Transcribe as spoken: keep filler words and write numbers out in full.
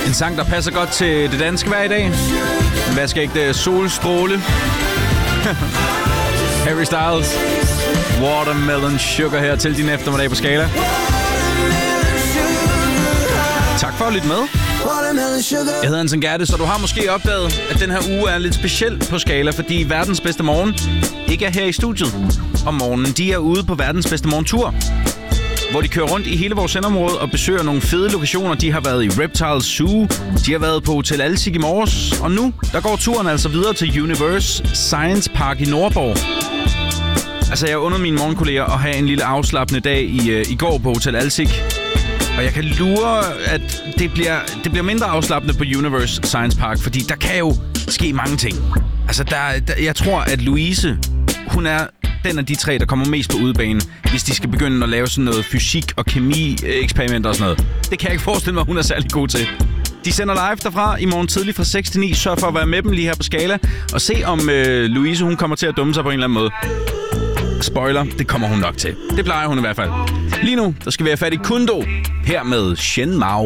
En sang, der passer godt til det danske vejr i dag. Hvad skal ikke det? Solstråle. Harry Styles. Watermelon Sugar her til din eftermiddag på Skala. Tak for at lytte med. Jeg hedder Hansen Gerte, så du har måske opdaget, at den her uge er lidt speciel på Skala, fordi verdens bedste morgen ikke er her i studiet om morgenen. De er ude på verdens bedste morgentur, hvor de kører rundt i hele vores sendområde og besøger nogle fede lokationer. De har været i Reptile Zoo, de har været på Hotel Alsik i morges, og nu der går turen altså videre til Universe Science Park i Nordborg. Altså, jeg under mine morgenkolleger at have en lille afslappende dag i, øh, i går på Hotel Alsik. Og jeg kan lure, at det bliver, det bliver mindre afslappende på Universe Science Park, fordi der kan jo ske mange ting. Altså, der, der, jeg tror, at Louise, hun er den af de tre, der kommer mest på udebane, hvis de skal begynde at lave sådan noget fysik- og kemi-eksperimenter og sådan noget. Det kan jeg ikke forestille mig, hun er særlig god til. De sender live derfra i morgen tidlig fra seks til ni. Sørg for at være med dem lige her på Skala. Og se om øh, Louise, hun kommer til at dumme sig på en eller anden måde. Spoiler, det kommer hun nok til. Det plejer hun i hvert fald. Lige nu, der skal vi have fat i Kundo her med Shen Mao.